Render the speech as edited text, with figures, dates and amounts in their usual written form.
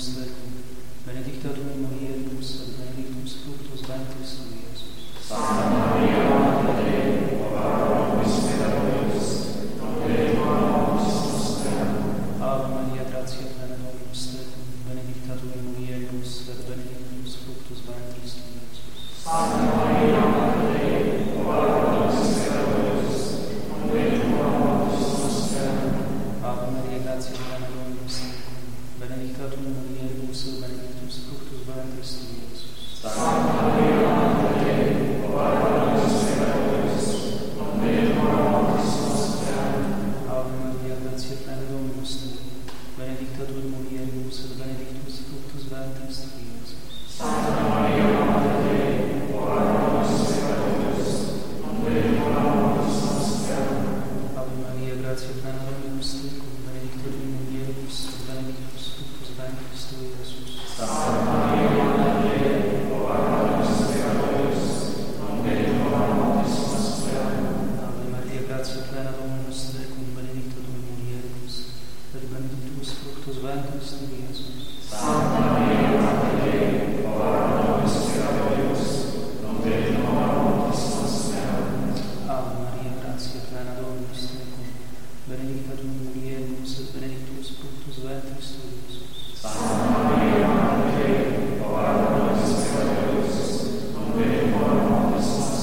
nominibus tecum, benedicta tu in mulieribus, et benedictus fructus ventris tui, Iesus. Santa Maria, Mater Dei, ora pro nobis peccatoribus, nunc et in hora mortis nostre. Amen. Ave Maria, gratia plena Dominus tecum, benedicta tu in mulieribus, et benedictus fructus ventris tui, Iesus. Santa Maria, Mater Dei, ora pro nobis peccatoribus, nunc et in hora mortis nostre. Amen. Ave Maria, gratia plena Dominus tecum, benedicta tu in mulieribus, et benedictus fructus ventris tui, Iesus. Santa Maria, Mater Dei, ora pro nobis peccatoribus, nunc et in hora mortis nostre. Amen. Ave Maria, gratia plena Dominus tecum, benedicta tu in mulieribus, et benedictus fructus ventris tui, Iesus. Santa Maria, Mater Dei, ora pro nobis peccatoribus, nunc et in hora mortis nostre. Amen. Ave Maria, gratia plena Dominus tecum, benedicta tu in mulieribus, et benedictus fructus ventris tui, Iesus. Santa Maria, Mater Dei, ora pro nobis peccatoribus, nunc et in hora mortis nostre. Amen. Ave Maria, gratia plena Dominus tecum, benedicta tu in mulieribus, et benedictus fructus ventris tui, Iesus. Santa Maria, Mater Dei, ora pro nobis peccatoribus, nunc et in hora mortis nostre. Amen. Ave Maria, gratia plena Dominus tecum, benedicta tu in mulieribus, et benedictus fructus ventris tui, Iesus. Santa